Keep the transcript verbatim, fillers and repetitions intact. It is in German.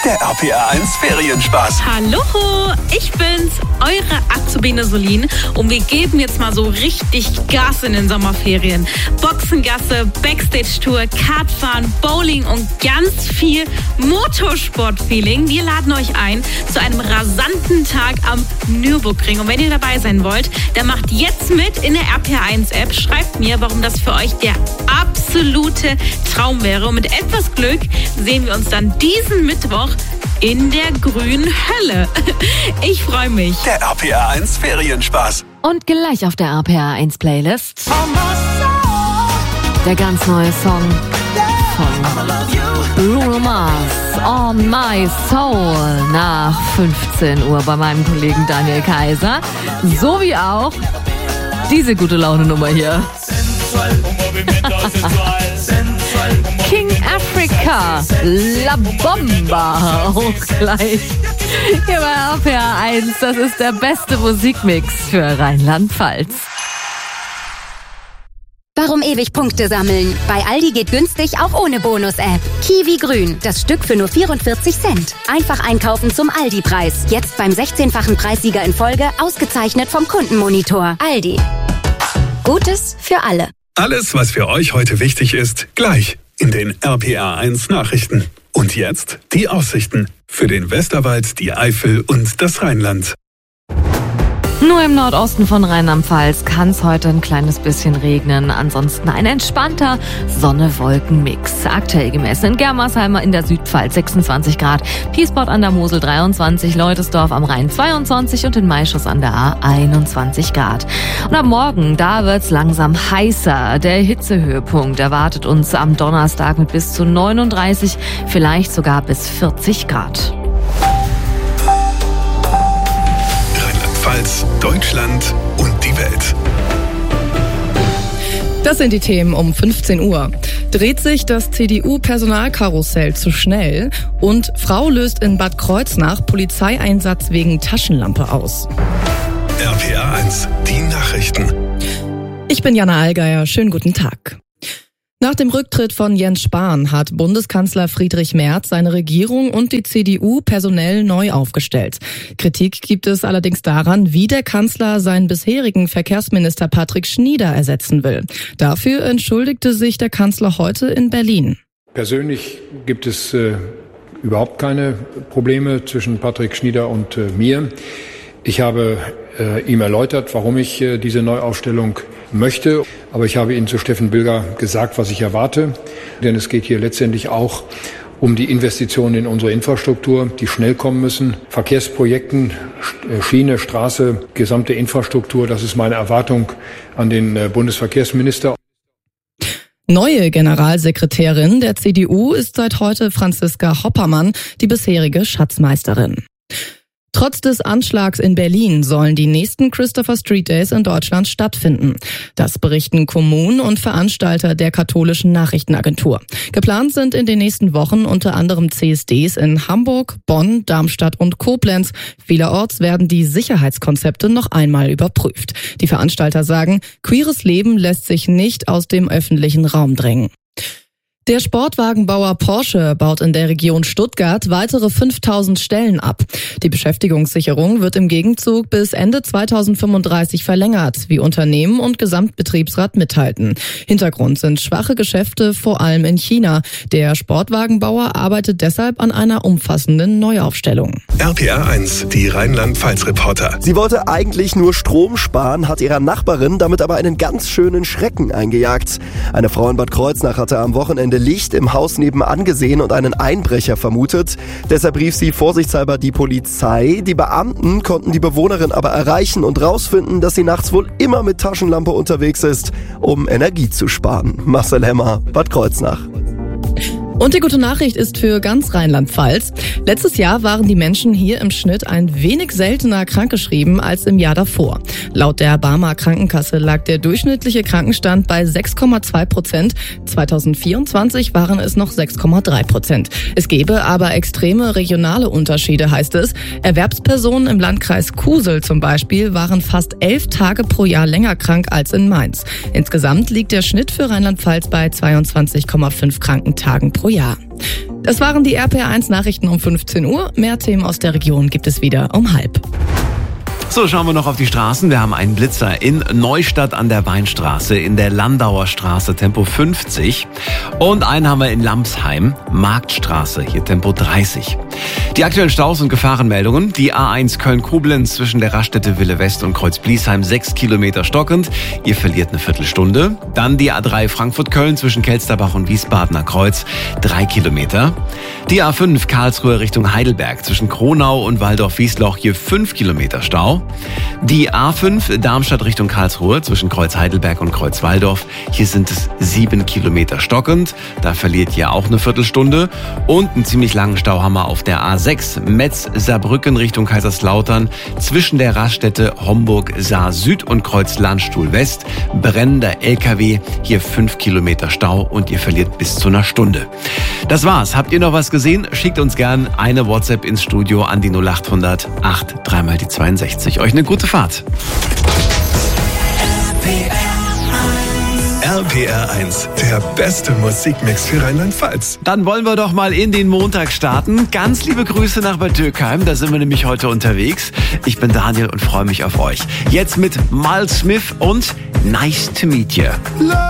der R P R eins Ferienspaß. Hallo, ich bin's, eure Azubine Solin und wir geben jetzt mal so richtig Gas in den Sommerferien. Boxengasse, Backstage-Tour, Kartfahren, Bowling und ganz viel Motorsport-Feeling. Wir laden euch ein zu einem rasanten Tag am Nürburgring. Und wenn ihr dabei sein wollt, dann macht jetzt mit in der R P R eins App. Schreibt mir, warum das für euch der absolute Traum wäre. Und mit etwas Glück sehen wir uns dann diesen Mittwoch in der grünen Hölle. Ich freue mich. Der R P R eins Ferienspaß. Und gleich auf der R P R eins Playlist der ganz neue Song von Bruno Mars, On My Soul, nach fünfzehn Uhr bei meinem Kollegen Daniel Kaiser. Sowie auch diese gute Laune-Nummer hier. King Africa, La Bomba, auch gleich hier bei R P R eins. Das ist der beste Musikmix für Rheinland-Pfalz. Warum ewig Punkte sammeln? Bei Aldi geht günstig auch ohne Bonus-App. Kiwi Grün, das Stück für nur vierundvierzig Cent. Einfach einkaufen zum Aldi-Preis. Jetzt beim sechzehnfachen Preissieger in Folge, ausgezeichnet vom Kundenmonitor. Aldi. Gutes für alle. Alles, was für euch heute wichtig ist, gleich in den R P R eins Nachrichten. Und jetzt die Aussichten für den Westerwald, die Eifel und das Rheinland. Nur im Nordosten von Rheinland-Pfalz kann es heute ein kleines bisschen regnen. Ansonsten ein entspannter Sonne-Wolken-Mix. Aktuell gemessen in Germersheimer in der Südpfalz sechsundzwanzig Grad, Piesport an der Mosel dreiundzwanzig, Leutesdorf am Rhein zweiundzwanzig und in Maischuss an der A einundzwanzig Grad. Und am Morgen, da wird's langsam heißer. Der Hitzehöhepunkt erwartet uns am Donnerstag mit bis zu neununddreißig, vielleicht sogar bis vierzig Grad. Deutschland und die Welt. Das sind die Themen um fünfzehn Uhr. Dreht sich das C D U-Personalkarussell zu schnell? Und Frau löst in Bad Kreuznach Polizeieinsatz wegen Taschenlampe aus. R P R eins, die Nachrichten. Ich bin Jana Allgeier. Schönen guten Tag. Nach dem Rücktritt von Jens Spahn hat Bundeskanzler Friedrich Merz seine Regierung und die C D U personell neu aufgestellt. Kritik gibt es allerdings daran, wie der Kanzler seinen bisherigen Verkehrsminister Patrick Schnieder ersetzen will. Dafür entschuldigte sich der Kanzler heute in Berlin. Persönlich gibt es äh, überhaupt keine Probleme zwischen Patrick Schnieder und äh, mir. Ich habe äh, ihm erläutert, warum ich äh, diese Neuaufstellung möchte. Aber ich habe Ihnen zu Steffen Bilger gesagt, was ich erwarte. Denn es geht hier letztendlich auch um die Investitionen in unsere Infrastruktur, die schnell kommen müssen. Verkehrsprojekten, Schiene, Straße, gesamte Infrastruktur. Das ist meine Erwartung an den Bundesverkehrsminister. Neue Generalsekretärin der C D U ist seit heute Franziska Hoppermann, die bisherige Schatzmeisterin. Trotz des Anschlags in Berlin sollen die nächsten Christopher Street Days in Deutschland stattfinden. Das berichten Kommunen und Veranstalter der katholischen Nachrichtenagentur. Geplant sind in den nächsten Wochen unter anderem C S Ds in Hamburg, Bonn, Darmstadt und Koblenz. Vielerorts werden die Sicherheitskonzepte noch einmal überprüft. Die Veranstalter sagen, queeres Leben lässt sich nicht aus dem öffentlichen Raum drängen. Der Sportwagenbauer Porsche baut in der Region Stuttgart weitere fünftausend Stellen ab. Die Beschäftigungssicherung wird im Gegenzug bis Ende zweitausendfünfunddreißig verlängert, wie Unternehmen und Gesamtbetriebsrat mitteilten. Hintergrund sind schwache Geschäfte, vor allem in China. Der Sportwagenbauer arbeitet deshalb an einer umfassenden Neuaufstellung. R P R eins, die Rheinland-Pfalz-Reporter. Sie wollte eigentlich nur Strom sparen, hat ihrer Nachbarin damit aber einen ganz schönen Schrecken eingejagt. Eine Frau in Bad Kreuznach hatte am Wochenende Licht im Haus nebenan gesehen und einen Einbrecher vermutet. Deshalb rief sie vorsichtshalber die Polizei. Die Beamten konnten die Bewohnerin aber erreichen und rausfinden, dass sie nachts wohl immer mit Taschenlampe unterwegs ist, um Energie zu sparen. Marcel Hemmer, Bad Kreuznach. Und die gute Nachricht ist für ganz Rheinland-Pfalz. Letztes Jahr waren die Menschen hier im Schnitt ein wenig seltener krankgeschrieben als im Jahr davor. Laut der Barmer Krankenkasse lag der durchschnittliche Krankenstand bei sechs Komma zwei Prozent. zweitausendvierundzwanzig waren es noch sechs Komma drei Prozent. Es gebe aber extreme regionale Unterschiede, heißt es. Erwerbspersonen im Landkreis Kusel zum Beispiel waren fast elf Tage pro Jahr länger krank als in Mainz. Insgesamt liegt der Schnitt für Rheinland-Pfalz bei zweiundzwanzig Komma fünf Krankentagen pro pro Jahr. Das waren die R P R eins Nachrichten um fünfzehn Uhr. Mehr Themen aus der Region gibt es wieder um halb. So, schauen wir noch auf die Straßen. Wir haben einen Blitzer in Neustadt an der Weinstraße, in der Landauer Straße, Tempo fünfzig. Und einen haben wir in Lamsheim, Marktstraße, hier Tempo dreißig. Die aktuellen Staus und Gefahrenmeldungen. Die A eins Köln-Koblenz zwischen der Raststätte Wille West und Kreuz-Bliesheim, sechs Kilometer stockend. Ihr verliert eine Viertelstunde. Dann die A drei Frankfurt-Köln zwischen Kelsterbach und Wiesbadener Kreuz, drei Kilometer. Die A fünf Karlsruhe Richtung Heidelberg zwischen Kronau und Waldorf-Wiesloch, hier fünf Kilometer Stau. Die A fünf Darmstadt Richtung Karlsruhe zwischen Kreuz Heidelberg und Kreuz Walldorf. Hier sind es sieben Kilometer stockend. Da verliert ihr auch eine Viertelstunde. Und einen ziemlich langen Stau haben wir auf der A sechs Metz-Saarbrücken Richtung Kaiserslautern zwischen der Raststätte Homburg-Saar Süd und Kreuz Landstuhl West. Brennender L K W. Hier fünf Kilometer Stau und ihr verliert bis zu einer Stunde. Das war's. Habt ihr noch was gesehen? Schickt uns gern eine WhatsApp ins Studio an die null acht hundert acht drei mal die zweiundsechzig. Euch eine gute Fahrt. R P R eins, der beste Musikmix für Rheinland-Pfalz. Dann wollen wir doch mal in den Montag starten. Ganz liebe Grüße nach Bad Dürkheim, da sind wir nämlich heute unterwegs. Ich bin Daniel und freue mich auf euch. Jetzt mit Miles Smith und Nice to Meet You.